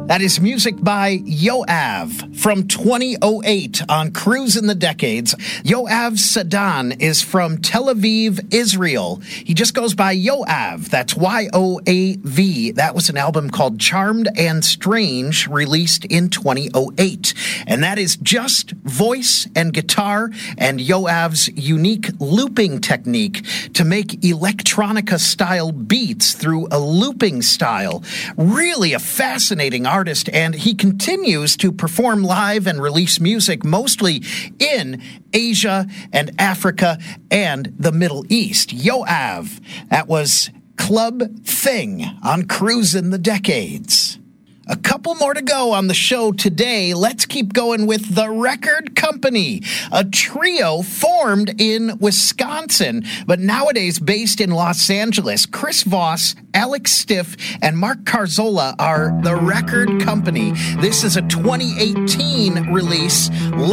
That is music by Yoav from 2008 on Cruise in the Decades. Yoav Sadan is from Tel Aviv, Israel. He just goes by Yoav. That's Y-O-A-V. That was an album called Charmed and Strange, released in 2008. And that is just voice and guitar and Yoav's unique looping technique to make electronica-style beats through a looping style. Really a fascinating artist, and he continues to perform live and release music mostly in Asia and Africa and the Middle East. Yoav, that was Club Thing on Cruise in the Decades. A couple more to go on the show today. Let's keep going with The Record Company, a trio formed in Wisconsin, but nowadays based in Los Angeles. Chris Voss, Alex Stiff, and Mark Carzola are The Record Company. This is a 2018 release.